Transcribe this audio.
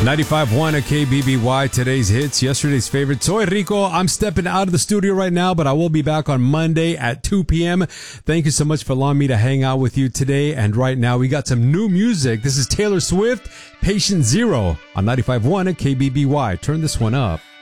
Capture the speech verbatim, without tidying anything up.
ninety-five point one at K B B Y, today's hits, yesterday's favorite. Soy Rico. I'm stepping out of the studio right now, but I will be back on Monday at two p.m. Thank you so much for allowing me to hang out with you today. And right now, we got some new music. This is Taylor Swift, Patient Zero on ninety-five point one at K B B Y. Turn this one up.